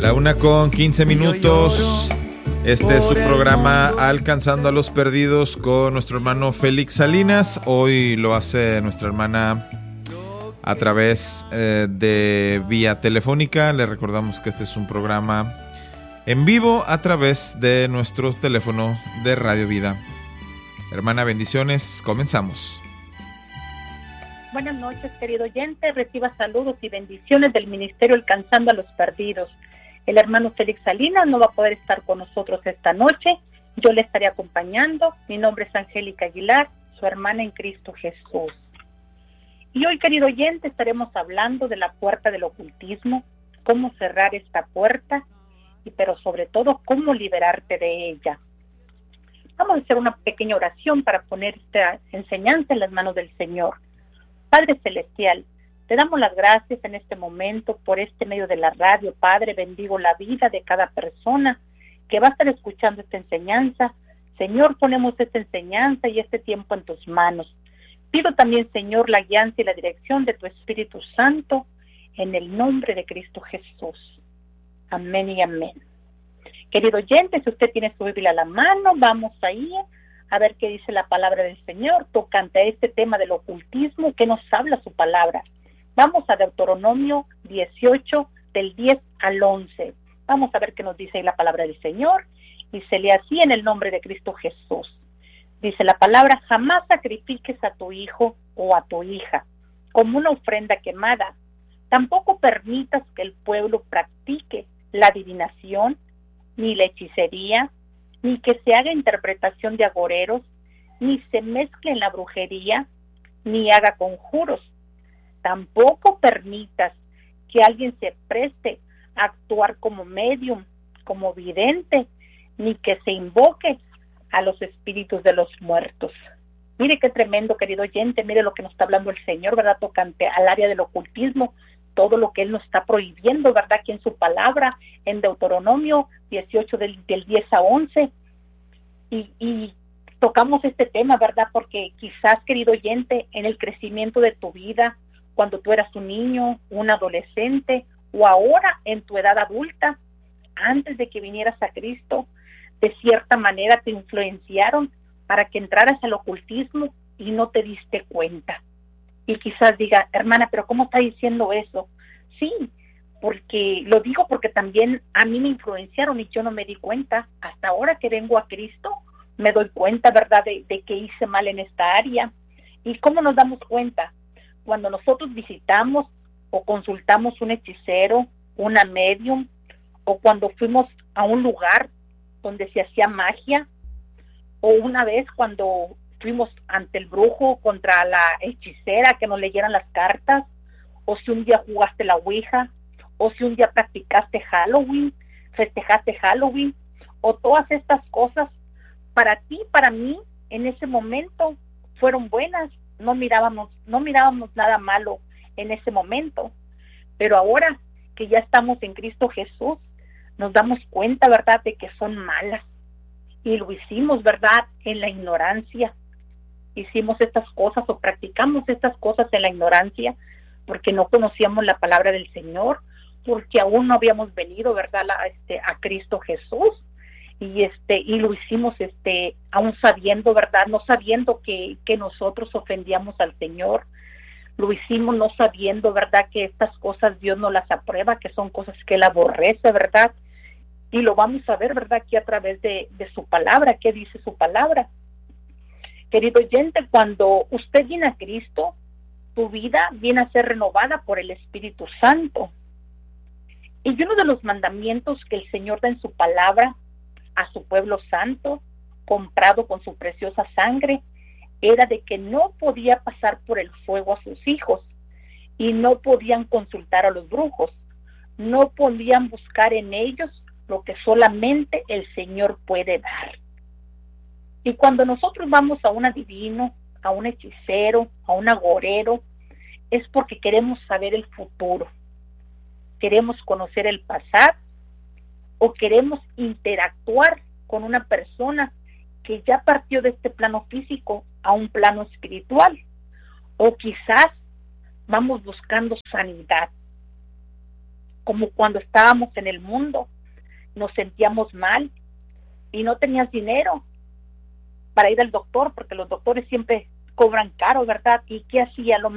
1:15. Este es su programa Alcanzando a los Perdidos con nuestro hermano Félix Salinas. Hoy lo hace nuestra hermana a través de vía telefónica. Le recordamos que este es un programa en vivo a través de nuestro teléfono de Radio Vida. Hermana, bendiciones. Comenzamos. Buenas noches, querido oyente. Reciba saludos y bendiciones del Ministerio Alcanzando a los Perdidos. El hermano Félix Salinas no va a poder estar con nosotros esta noche. Yo le estaré acompañando. Mi nombre es Angélica Aguilar, su hermana en Cristo Jesús. Y hoy, querido oyente, estaremos hablando de la puerta del ocultismo, cómo cerrar esta puerta, pero sobre todo, cómo liberarte de ella. Vamos a hacer una pequeña oración para poner esta enseñanza en las manos del Señor. Padre Celestial, te damos las gracias en este momento por este medio de la radio. Padre, bendigo la vida de cada persona que va a estar escuchando esta enseñanza. Señor, ponemos esta enseñanza y este tiempo en tus manos. Pido también, Señor, la guianza y la dirección de tu Espíritu Santo en el nombre de Cristo Jesús. Amén y amén. Querido oyente, si usted tiene su Biblia a la mano, vamos ahí a ver qué dice la palabra del Señor tocante a este tema del ocultismo, que nos habla su palabra. Vamos a Deuteronomio 18, del 10 al 11. Vamos a ver qué nos dice ahí la palabra del Señor, y se lee así en el nombre de Cristo Jesús. Dice la palabra: jamás sacrifiques a tu hijo o a tu hija como una ofrenda quemada. Tampoco permitas que el pueblo practique la adivinación, ni la hechicería, ni que se haga interpretación de agoreros, ni se mezcle en la brujería, ni haga conjuros. Tampoco permitas que alguien se preste a actuar como medium, como vidente, ni que se invoque a los espíritus de los muertos. Mire qué tremendo, querido oyente, mire lo que nos está hablando el Señor, ¿verdad? Tocante al área del ocultismo, todo lo que Él nos está prohibiendo, ¿verdad? Aquí en su palabra, en Deuteronomio 18, del 10 a 11. Y tocamos este tema, ¿verdad? Porque quizás, querido oyente, en el crecimiento de tu vida, cuando tú eras un niño, un adolescente, o ahora en tu edad adulta, antes de que vinieras a Cristo, de cierta manera te influenciaron para que entraras al ocultismo y no te diste cuenta. Y quizás diga: hermana, pero ¿cómo está diciendo eso? Sí, porque lo digo porque también a mí me influenciaron y yo no me di cuenta. Hasta ahora que vengo a Cristo, me doy cuenta, ¿verdad?, de que hice mal en esta área. ¿Y cómo nos damos cuenta? Cuando nosotros visitamos o consultamos un hechicero, una medium, o cuando fuimos a un lugar donde se hacía magia, o una vez cuando fuimos ante el brujo contra la hechicera que nos leyeran las cartas, o si un día jugaste la ouija, o si un día practicaste Halloween, festejaste Halloween, o todas estas cosas para ti, para mí, en ese momento fueron buenas. No mirábamos nada malo en ese momento, pero ahora que ya estamos en Cristo Jesús, nos damos cuenta, ¿verdad?, de que son malas, y lo hicimos, ¿verdad?, en la ignorancia. Hicimos estas cosas o practicamos estas cosas en la ignorancia porque no conocíamos la palabra del Señor, porque aún no habíamos venido, ¿verdad?, a Cristo Jesús. Y lo hicimos aún sabiendo, ¿verdad?, no sabiendo que nosotros ofendíamos al Señor. Lo hicimos no sabiendo, ¿verdad?, que estas cosas Dios no las aprueba, que son cosas que Él aborrece, ¿verdad? Y lo vamos a ver, ¿verdad?, aquí a través de su palabra. ¿Qué dice su palabra? Querido oyente, cuando usted viene a Cristo, tu vida viene a ser renovada por el Espíritu Santo. Y uno de los mandamientos que el Señor da en su palabra a su pueblo santo, comprado con su preciosa sangre, era de que no podía pasar por el fuego a sus hijos, y no podían consultar a los brujos, no podían buscar en ellos lo que solamente el Señor puede dar. Y cuando nosotros vamos a un adivino, a un hechicero, a un agorero, es porque queremos saber el futuro, queremos conocer el pasado, o queremos interactuar con una persona que ya partió de este plano físico a un plano espiritual, o quizás vamos buscando sanidad. como cuando estábamos en el mundo, nos sentíamos mal y no tenías dinero para ir al doctor, porque los doctores siempre cobran caro, ¿verdad? ¿Y qué hacía? Lo